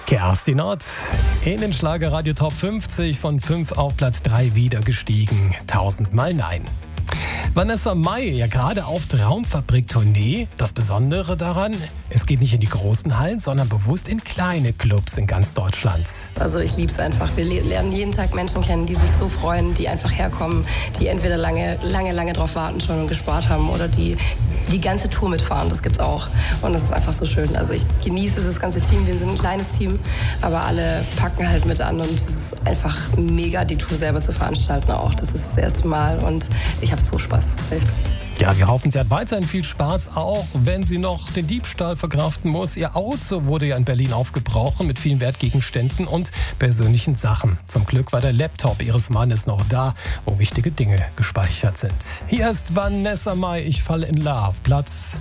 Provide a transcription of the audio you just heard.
Kerstin Ott in den Schlagerradio Top 50 von 5 auf Platz 3 wieder gestiegen. 1000-mal Nein. Vanessa Mai, ja gerade auf Traumfabrik-Tournee. Das Besondere daran, es geht nicht in die großen Hallen, sondern bewusst in kleine Clubs in ganz Deutschland. Also ich liebe es einfach. Wir lernen jeden Tag Menschen kennen, die sich so freuen, die einfach herkommen, die entweder lange drauf warten schon und gespart haben oder die ganze Tour mitfahren. Das gibt's auch. Und das ist einfach so schön. Also ich genieße das ganze Team. Wir sind ein kleines Team, aber alle packen halt mit an und es ist einfach mega, die Tour selber zu veranstalten auch. Das ist das erste Mal und ich habe so Spaß. Echt. Ja, wir hoffen, sie hat weiterhin viel Spaß, auch wenn sie noch den Diebstahl verkraften muss. Ihr Auto wurde ja in Berlin aufgebrochen mit vielen Wertgegenständen und persönlichen Sachen. Zum Glück war der Laptop ihres Mannes noch da, wo wichtige Dinge gespeichert sind. Hier ist Vanessa Mai, ich falle in Love, Platz